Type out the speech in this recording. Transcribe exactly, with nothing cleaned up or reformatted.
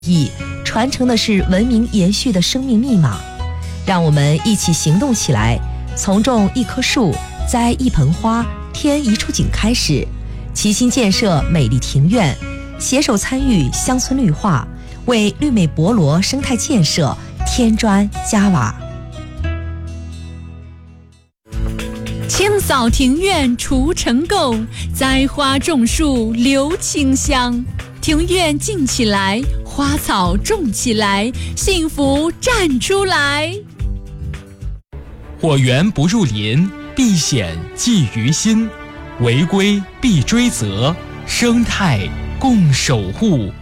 意，传承的是文明延续的生命密码。让我们一起行动起来，从种一棵树、栽一盆花、添一处景开始，齐心建设美丽庭院，携手参与乡村绿化，为绿美博罗生态建设添砖加瓦。 清扫庭院除尘垢，栽花种树留清香。庭院静起来，花草种起来，幸福站出来。 我园不入林，必险寄于心。违规必追责，生态共守护。